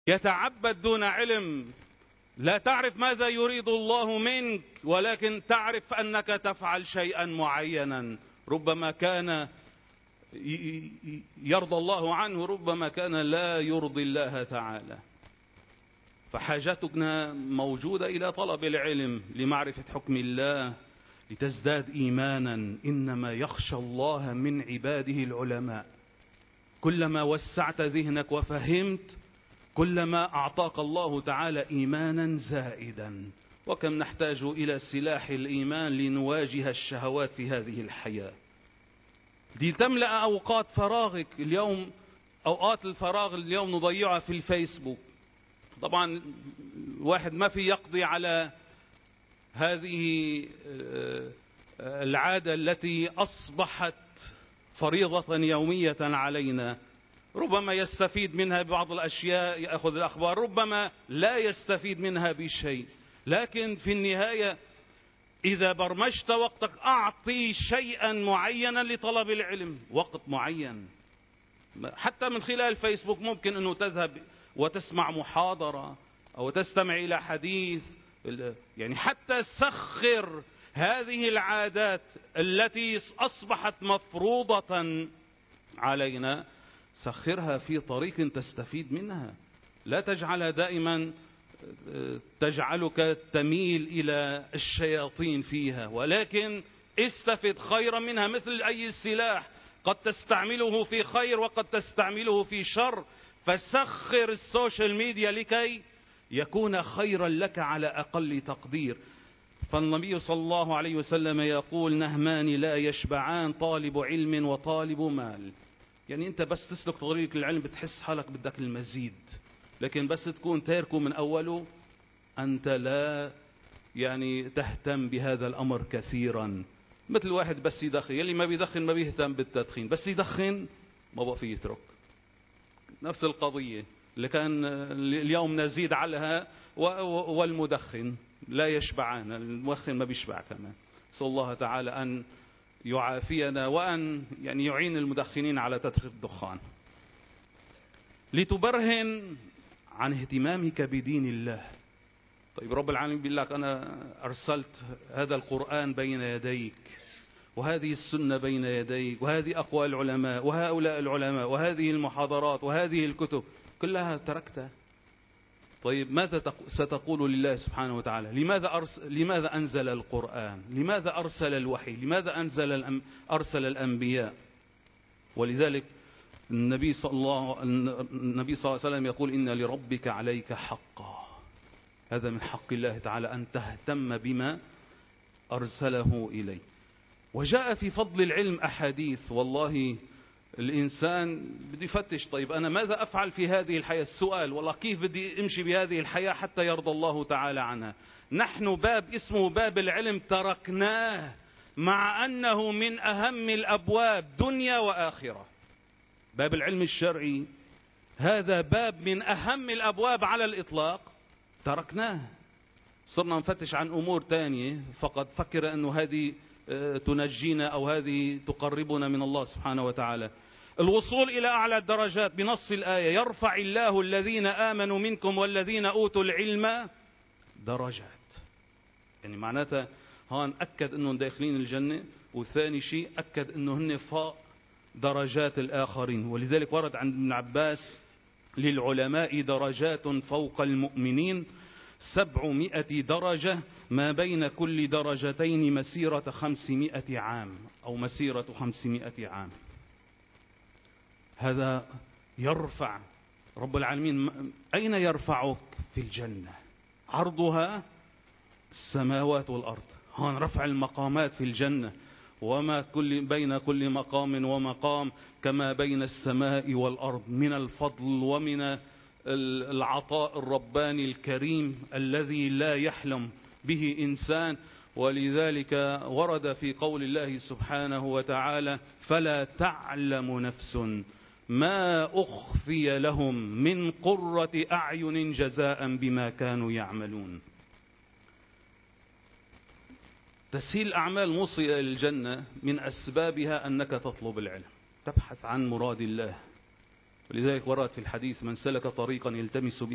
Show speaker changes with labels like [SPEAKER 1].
[SPEAKER 1] يتعبد دون علم، لا تعرف ماذا يريد الله منك، ولكن تعرف أنك تفعل شيئا معينا ربما كان يرضى الله عنه، ربما كان لا يرضي الله تعالى. فحاجتنا موجودة إلى طلب العلم لمعرفة حكم الله، لتزداد إيمانا. إنما يخشى الله من عباده العلماء. كلما وسعت ذهنك وفهمت، كلما أعطاك الله تعالى إيمانا زائدا. وكم نحتاج إلى سلاح الإيمان لنواجه الشهوات في هذه الحياة. دي تملأ أوقات فراغك اليوم. أوقات الفراغ اليوم نضيعها في الفيسبوك. طبعا الواحد ما في يقضي على هذه العادة التي أصبحت فريضة يومية علينا. ربما يستفيد منها ببعض الأشياء، يأخذ الأخبار، ربما لا يستفيد منها بشيء. لكن في النهاية إذا برمجت وقتك، أعطي شيئا معينا لطلب العلم، وقت معين. حتى من خلال فيسبوك ممكن أنه تذهب وتسمع محاضرة أو تستمع إلى حديث. يعني حتى سخر هذه العادات التي أصبحت مفروضة علينا، سخرها في طريق تستفيد منها. لا تجعلها دائما تجعلك تميل إلى الشياطين فيها، ولكن استفد خيرا منها. مثل أي سلاح، قد تستعمله في خير وقد تستعمله في شر. فسخر السوشيال ميديا لكي يكون خيرا لك على أقل تقدير. فالنبي صلى الله عليه وسلم يقول: نهمان لا يشبعان، طالب علم وطالب مال. يعني أنت بس تسلك طريق العلم بتحس حالك بدك المزيد، لكن بس تكون تاركه من أوله أنت لا يعني تهتم بهذا الأمر كثيرا. مثل واحد بس يدخن، يلي ما بيدخن ما بيهتم بالتدخين، بس يدخن ما بقى فيه يترك. نفس القضية اللي كان اليوم نزيد عليها، والمدخن لا يشبعان، المدخن ما بيشبع كمان. نسأل الله تعالى أن يعافينا وأن يعني يعين المدخنين على ترك الدخان. لتبرهن عن اهتمامك بدين الله. طيب رب العالمين بيقول لك: أنا أرسلت هذا القرآن بين يديك، وهذه السنة بين يديك، وهذه أقوال العلماء، وهؤلاء العلماء، وهذه المحاضرات، وهذه الكتب، كلها تركتها. طيب ماذا ستقول لله سبحانه وتعالى؟ لماذا أنزل القرآن؟ لماذا أرسل الوحي؟ لماذا أرسل الأنبياء؟ ولذلك النبي صلى الله عليه وسلم يقول: إن لربك عليك حقا. هذا من حق الله تعالى أن تهتم بما أرسله إليه. وجاء في فضل العلم أحاديث. والله الإنسان بده يفتش، طيب أنا ماذا أفعل في هذه الحياة؟ السؤال والله كيف بدي أمشي بهذه الحياة حتى يرضى الله تعالى عنها؟ نحن باب اسمه باب العلم تركناه، مع أنه من أهم الأبواب دنيا وآخرة. باب العلم الشرعي هذا باب من أهم الأبواب على الإطلاق، تركناه. صرنا نفتش عن أمور تانية فقط، فكر أنه هذه تنجينا أو هذه تقربنا من الله سبحانه وتعالى. الوصول إلى أعلى الدرجات بنص الآية: يرفع الله الذين آمنوا منكم والذين أوتوا العلم درجات. يعني معناتها هون أكد أنهم داخلين الجنة، وثاني شيء أكد أنه هن فوق درجات الآخرين. ولذلك ورد عند ابن عباس: للعلماء درجات فوق المؤمنين 700 درجة، ما بين كل درجتين مسيرة 500 عام أو مسيرة 500 عام. هذا يرفع رب العالمين. أين يرفعك؟ في الجنة، عرضها السماوات والأرض. هون رفع المقامات في الجنة: وما بين كل مقام ومقام كما بين السماء والأرض، من الفضل ومن العطاء الرباني الكريم الذي لا يحلم به إنسان. ولذلك ورد في قول الله سبحانه وتعالى: فلا تعلم نفس ما أخفي لهم من قرة أعين جزاء بما كانوا يعملون. تسهيل الأعمال موصلة إلى الجنة، من أسبابها أنك تطلب العلم، تبحث عن مراد الله. ولذلك ورد في الحديث: من سلك طريقا يلتمس به